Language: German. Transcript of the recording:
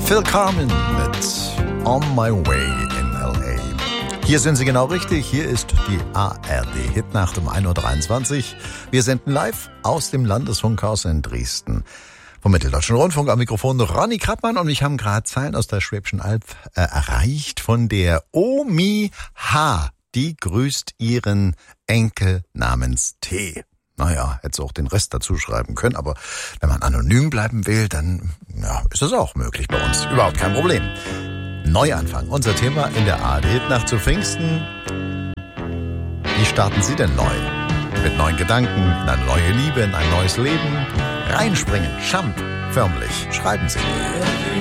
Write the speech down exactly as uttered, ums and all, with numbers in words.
Phil Carmen mit On My Way in L A. Hier sind Sie genau richtig. Hier ist die A R D-Hitnacht um ein Uhr dreiundzwanzig. Wir senden live aus dem Landesfunkhaus in Dresden. Vom Mitteldeutschen Rundfunk am Mikrofon Ronny Krappmann und mich haben gerade Zeilen aus der Schwäbischen Alb äh, erreicht von der Omi H. Die grüßt ihren Enkel namens T. Naja, hätte sie auch den Rest dazu schreiben können, aber wenn man anonym bleiben will, dann ja, ist das auch möglich bei uns. Überhaupt kein Problem. Neuanfang, unser Thema in der A R D-Hitnacht zu Pfingsten. Wie starten Sie denn neu? Mit neuen Gedanken, in eine neue Liebe, in ein neues Leben? Reinspringen, Champ, förmlich. Schreiben Sie.